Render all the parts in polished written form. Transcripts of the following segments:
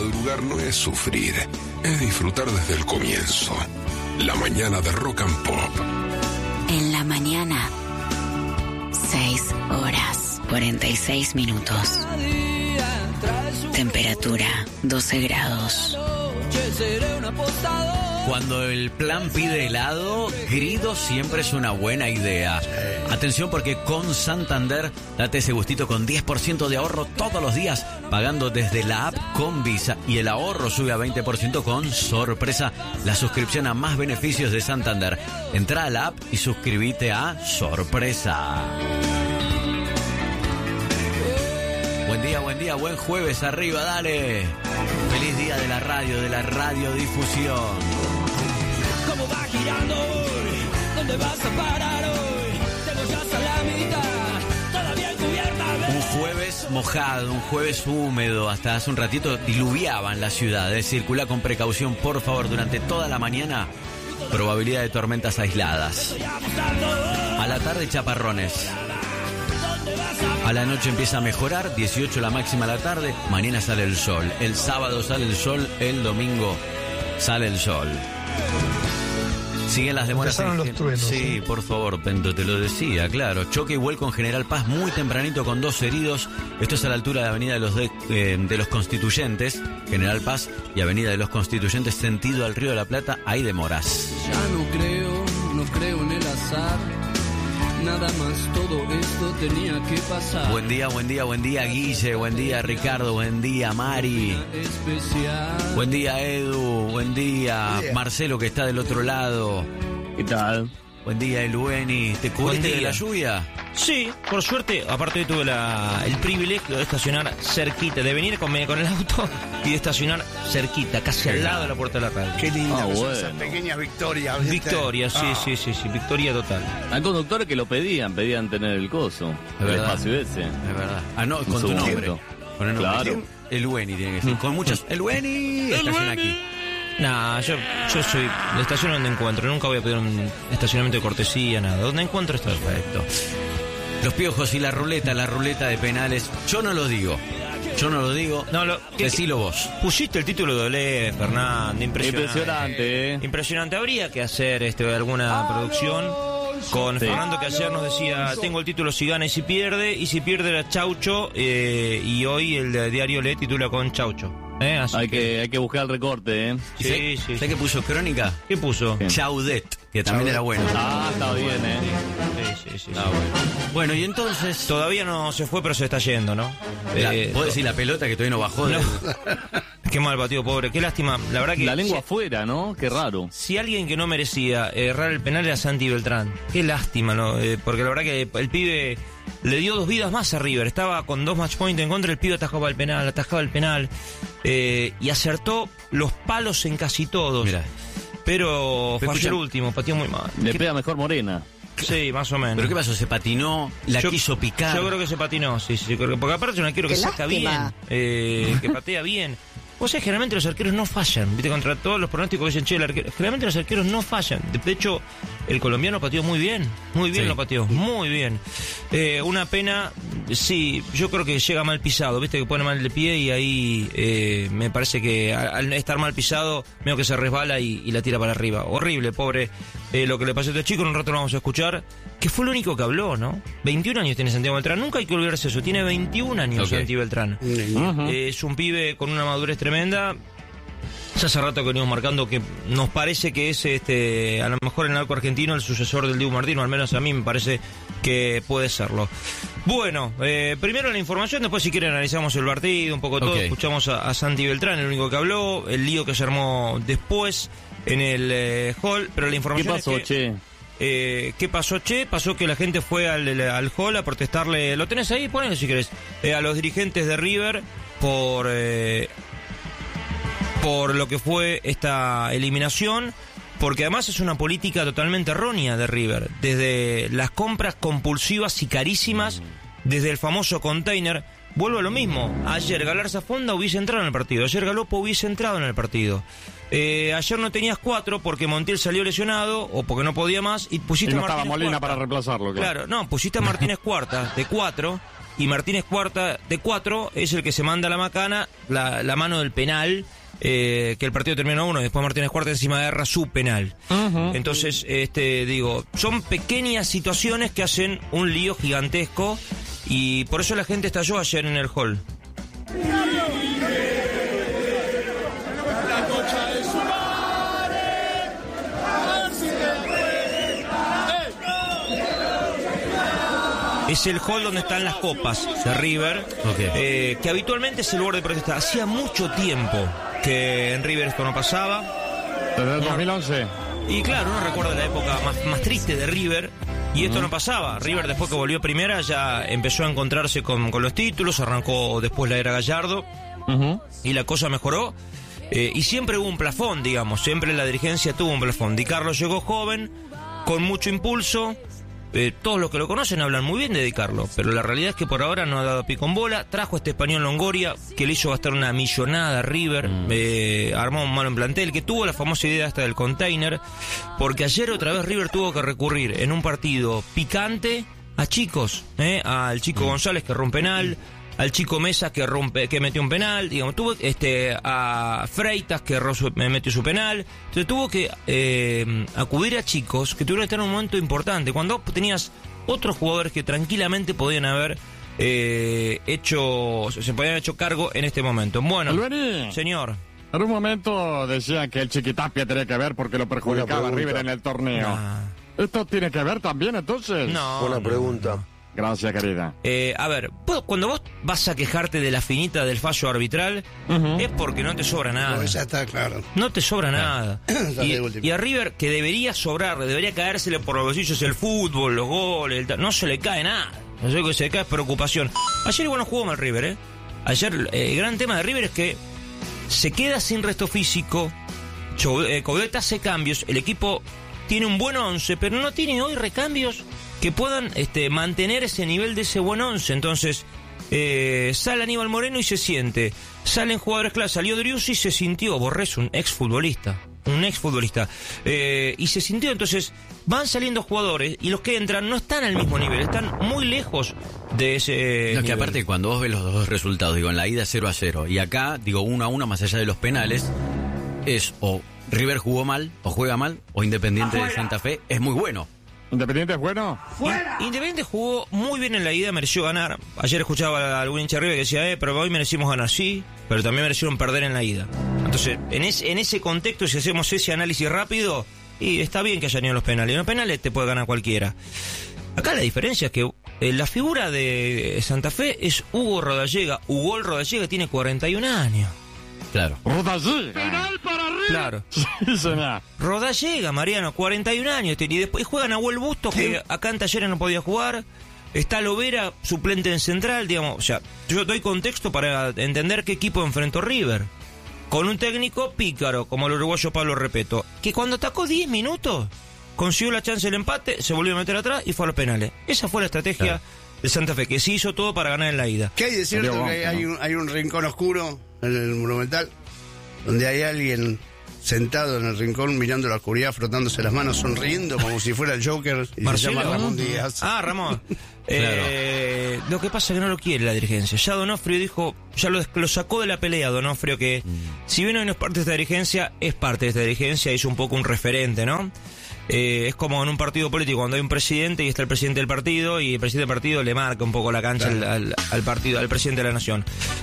madrugar no es sufrir, es disfrutar desde el comienzo. La mañana de Rock and Pop. En la mañana, 6 horas 46 minutos. Temperatura 12 grados. Cuando el plan pide helado, Grido siempre es una buena idea. Atención, porque con Santander date ese gustito con 10% de ahorro todos los días, pagando desde la app con Visa, y el ahorro sube a 20% con Sorpresa, la suscripción a más beneficios de Santander. Entra a la app y suscríbete a Sorpresa. Buen día, buen jueves, arriba, dale. Feliz día de la radiodifusión. ¿Cómo va girando hoy? ¿Dónde vas a parar hoy? Tengo ya hasta la mitad, todavía encubierta. Un jueves mojado, un jueves húmedo, hasta hace un ratito diluviaba en la ciudad. Circula con precaución, por favor, durante toda la mañana. Probabilidad de tormentas aisladas. A la tarde, chaparrones. A la noche empieza a mejorar, 18 la máxima a la tarde, mañana sale el sol. El sábado sale el sol, el domingo sale el sol. Siguen las demoras. Empezaron los truenos. Sí, por favor, Pento, te lo decía, claro. Choque y vuelco en General Paz muy tempranito con 2 heridos. Esto es a la altura de Avenida de los Constituyentes, General Paz, y Avenida de los Constituyentes, sentido al Río de la Plata, hay demoras. Ya no creo en el azar. Nada más, todo esto tenía que pasar. Buen día, Guille, buen día, Ricardo, buen día, Mari. Especial. Buen día, Edu, buen día, Marcelo, que está del otro lado. ¿Qué tal? Buen día, Elueni. ¿Te cubriste de la lluvia? Sí, por suerte, aparte tuve el privilegio de estacionar cerquita, de venir con el auto y de estacionar cerquita, casi al lado de la puerta de la radio. Qué linda, bueno. esas pequeñas victorias. ¿viste? Victoria, sí, victoria total. Hay conductores que lo pedían tener el coso, Es el verdad. espacio ese. Es verdad. Ah, no, con Un tu nombre. segundito. Con el nombre. Claro. Elueni tiene que ser. Con muchos. Elueni. Estaciona aquí. Nah, yo soy, le estaciono donde encuentro, nunca voy a pedir un estacionamiento de cortesía, nada. Donde encuentro está perfecto. Los piojos y la ruleta de penales. Yo no lo digo. No, Decilo vos. Pusiste el título de Olé, Fernando, Impresionante, Impresionante, habría que hacer alguna producción con Sí. Fernando, que ayer nos decía, tengo el título si gana y si pierde era Chaucho, y hoy el de Diario Olé titula con Chaucho. Así Hay que buscar el recorte, Sí. ¿Sabés qué puso Crónica? ¿Qué puso? ¿Qué? Chaudet, que también era bueno. Ah, está bien, Sí. Ah, bueno, y entonces... Todavía no se fue, pero se está yendo, ¿no? ¿Puedo decir la pelota que todavía no bajó? No. Qué mal batido, pobre. Qué lástima. La verdad que... La lengua afuera, ¿no? Qué raro. Si alguien que no merecía errar el penal era Santi Beltrán. Qué lástima, ¿no? Porque la verdad que el pibe le dio 2 vidas más a River. Estaba con 2 match point en contra, el pibe atajaba el penal. Y acertó los palos en casi todos. Mirá. Pero fue escucha, el último, pateó muy mal. Le pega mejor Morena. Sí, más o menos. ¿Pero qué pasó? ¿Se patinó? ¿Quiso picar? Yo creo que se patinó, sí. Porque aparte es un arquero que saca bien, que patea bien. O sea, generalmente los arqueros no fallan, ¿viste? Contra todos los pronósticos que dicen, che, generalmente los arqueros no fallan. De hecho, el colombiano pateó muy bien sí. Lo pateó, muy bien. Una pena, sí, yo creo que llega mal pisado, ¿viste? Que pone mal el pie y ahí me parece que al estar mal pisado, veo que se resbala y la tira para arriba. Horrible, pobre, lo que le pasó a este chico. En un rato lo vamos a escuchar, que fue el único que habló, ¿no? 21 años tiene Santiago Beltrán, nunca hay que olvidarse eso, tiene 21 años Santi Beltrán. Es un pibe con una madurez tremenda. Ya hace rato que venimos marcando que nos parece que es a lo mejor en el arco argentino el sucesor del Dibu Martino, al menos a mí me parece que puede serlo. Bueno, primero la información, después si quieren analizamos el partido, un poco todo, escuchamos a Santi Beltrán, el único que habló, el lío que se armó después en el hall, pero la información ¿Qué pasó, es que, ¿qué pasó, che? Pasó que la gente fue al hall a protestarle, ¿lo tenés ahí? Ponelo si querés, a los dirigentes de River por lo que fue esta eliminación, porque además es una política totalmente errónea de River, desde las compras compulsivas y carísimas, desde el famoso container. Vuelvo a lo mismo, ayer Galarza Fonda hubiese entrado en el partido, ayer Galopo hubiese entrado en el partido, ayer no tenías 4 porque Montiel salió lesionado o porque no podía más y pusiste Y no a Martínez estaba Molina cuarta. para reemplazarlo. Claro, no, pusiste a Martínez cuarta de 4 y Martínez Cuarta de 4 es el que se manda la macana, la mano del penal, que el partido terminó 1 y después Martínez Cuarta encima agarra su penal. Entonces, digo, son pequeñas situaciones que hacen un lío gigantesco y por eso la gente estalló ayer en el hall. Es el hall donde están las copas de River, que habitualmente es el lugar de protesta. Hacía mucho tiempo que en River esto no pasaba. Desde el 2011. Y claro, uno recuerda la época más triste de River, y esto no pasaba. River, después que volvió a primera, ya empezó a encontrarse con los títulos, arrancó después la era Gallardo, y la cosa mejoró. Y siempre hubo un plafón, digamos, siempre la dirigencia tuvo un plafón. Di Carlo llegó joven, con mucho impulso. Todos los que lo conocen hablan muy bien de Di Carlo, pero la realidad es que por ahora no ha dado pico en bola. Trajo a este español Longoria, que le hizo gastar una millonada a River, armó un malo en plantel, que tuvo la famosa idea hasta del container, porque ayer otra vez River tuvo que recurrir en un partido picante a chicos, al chico González que rompe penal, al chico Mesa que metió un penal, digamos, tuvo a Freitas que metió su penal. Entonces tuvo que acudir a chicos que tuvieron que estar en un momento importante, cuando tenías otros jugadores que tranquilamente podían haber se podían haber hecho cargo en este momento. Bueno, Albeni, señor. En un momento decían que el Chiquitapia tenía que ver porque lo perjudicaba a River en el torneo. ¿Esto tiene que ver también entonces? No. Una pregunta. Gracias, querida. A ver, cuando vos vas a quejarte de la finita del fallo arbitral, es porque no te sobra nada. No, ya está claro. No te sobra nada. Y a River, que debería sobrarle, debería caérsele por los bolsillos el fútbol, los goles, no se le cae nada. Lo que se le cae es preocupación. Ayer igual no jugó mal River, ¿eh? Ayer el gran tema de River es que se queda sin resto físico, Coudet hace cambios, el equipo tiene un buen 11, pero no tiene hoy recambios que puedan mantener ese nivel de ese buen 11. Entonces sale Aníbal Moreno y se siente, salen jugadores claves, salió Driussi y se sintió, Borrés, un exfutbolista, y se sintió. Entonces van saliendo jugadores y los que entran no están al mismo nivel, están muy lejos de ese nivel. Que aparte cuando vos ves los dos resultados, digo, en la ida 0-0 y acá, digo, 1-1 más allá de los penales, es o River jugó mal o juega mal, o Independiente de Santa Fe es muy bueno. ¿Independiente es bueno? Independiente jugó muy bien en la ida, mereció ganar. Ayer escuchaba a algún hincha River que decía, pero hoy merecimos ganar, sí, pero también merecieron perder en la ida. Entonces, en ese contexto, si hacemos ese análisis rápido, y está bien que hayan ido los penales. En los penales te puede ganar cualquiera. Acá la diferencia es que la figura de Santa Fe es Hugo Rodallega. Hugo Rodallega tiene 41 años. Claro. Rodallega. Penal para River. Claro. Sí, señor. Rodallega, Mariano, 41 años. Y después juega Nahuel Bustos, que acá en Talleres no podía jugar. Está Lovera, suplente en Central, digamos. O sea, yo doy contexto para entender qué equipo enfrentó River. Con un técnico pícaro, como el uruguayo Pablo Repeto, que cuando atacó 10 minutos, consiguió la chance del empate, se volvió a meter atrás y fue a los penales. Esa fue la estrategia de Santa Fe, que sí hizo todo para ganar en la ida. ¿Qué hay de cierto que hay un rincón oscuro en el Monumental? Donde hay alguien sentado en el rincón mirando la oscuridad, frotándose las manos, sonriendo como si fuera el Joker, y Marcelo, se llama Ramón Díaz. Ah, Ramón. Claro. Lo que pasa es que no lo quiere la dirigencia. Ya Donofrio dijo, ya lo sacó de la pelea Donofrio, que si bien hoy no es parte de esta dirigencia, es parte de esta dirigencia, es un poco un referente, ¿no? Es como en un partido político, cuando hay un presidente y está el presidente del partido, y el presidente del partido le marca un poco la cancha al partido, al presidente de la nación.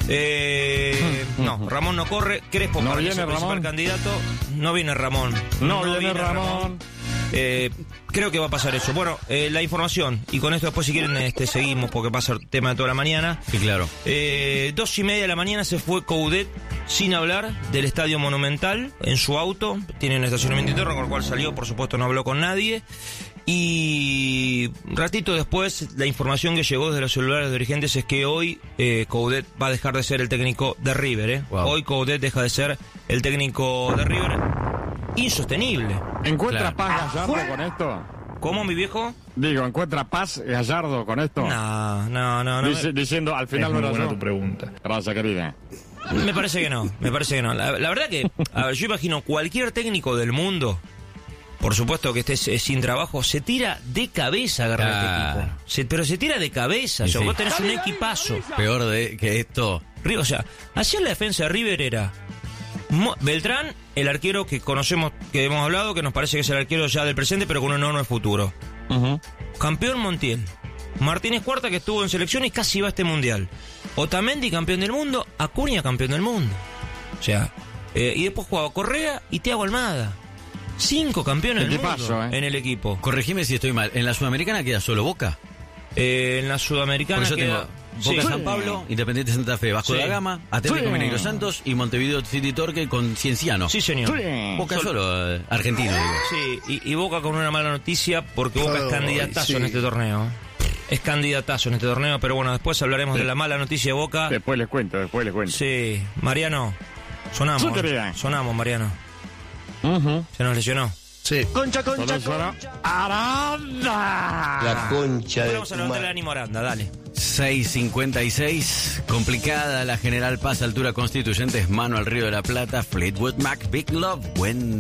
No, Ramón no corre. Crespo no para viene ser principal Ramón. candidato. No viene Ramón. No viene Ramón. Creo que va a pasar eso. Bueno, la información, y con esto después si quieren seguimos, porque pasa el tema de toda la mañana. Sí, claro. 2:30 de la mañana se fue Coudet sin hablar del Estadio Monumental en su auto. Tiene un estacionamiento interno con el cual salió, por supuesto no habló con nadie. Y ratito después, la información que llegó desde los celulares de dirigentes es que hoy Coudet va a dejar de ser el técnico de River. Wow. Hoy Coudet deja de ser el técnico de River. Insostenible. ¿Encuentra Claro. paz Gallardo con esto? ¿Cómo, mi viejo? Digo, ¿encuentra paz Gallardo con esto? No. Diciendo, al final no era yo. tu pregunta. Gracias, querida. Me parece que no. La verdad que, a ver, yo imagino cualquier técnico del mundo por supuesto que estés sin trabajo, se tira de cabeza a agarrar este equipo. Pero se tira de cabeza. Sí, Vos tenés un equipazo. Peor que esto. O sea, ayer la defensa de River era Beltrán, el arquero que conocemos, que hemos hablado, que nos parece que es el arquero ya del presente, pero con un enorme futuro. Campeón Montiel. Martínez Cuarta, que estuvo en selección y casi va a este mundial. Otamendi, campeón del mundo. Acuña, campeón del mundo. O sea, y después jugaba Correa y Thiago Almada. 5 campeones del mundo en el equipo. Corregime si estoy mal. ¿En la Sudamericana queda solo Boca? En la Sudamericana queda... Boca San Pablo, Independiente Santa Fe, Vasco da Gama, Atlético Mineiro Santos y Montevideo City Torque con Cienciano. Sí, señor. Boca solo, argentino, digo. Sí, y Boca con una mala noticia porque Boca es candidatazo en este torneo. Es candidatazo en este torneo, pero bueno, después hablaremos de la mala noticia de Boca. Después les cuento. Sí, Mariano, sonamos, Mariano. Se nos lesionó. Sí. Concha. ¡Aranda! La concha de Vamos a levantar el ánimo, Aranda, dale. 6:56, complicada la General Paz, altura Constituyentes, mano al Río de la Plata, Fleetwood Mac, Big Love, When